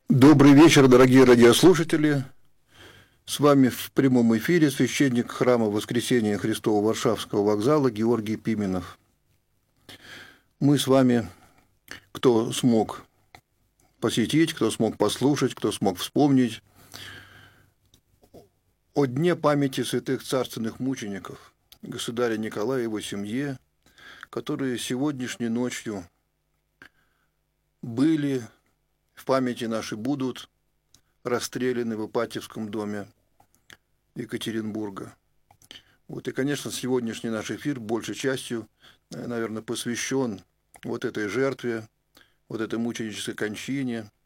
Добрый вечер, дорогие радиослушатели. С вами в прямом эфире священник храма Воскресения Христова Варшавского вокзала Георгий Пименов. Мы с вами, кто смог посетить, кто смог послушать, кто смог вспомнить о дне памяти святых царственных мучеников, государя Николая и его семье, которые сегодняшней ночью были, в памяти нашей будут расстреляны в Ипатьевском доме Екатеринбурга. И, конечно, сегодняшний наш эфир большей частью, наверное, посвящен вот этой жертве, вот этой мученической кончине,